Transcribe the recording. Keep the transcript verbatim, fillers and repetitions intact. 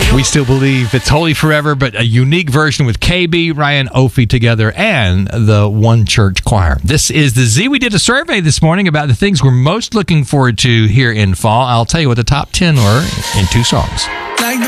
We still believe it's Holy Forever, but a unique version with K B, Ryan Opie together, and the One Church Choir. This is the Z. We did a survey this morning about the things we're most looking forward to here in fall. I'll tell you what the top ten were in two songs. Like the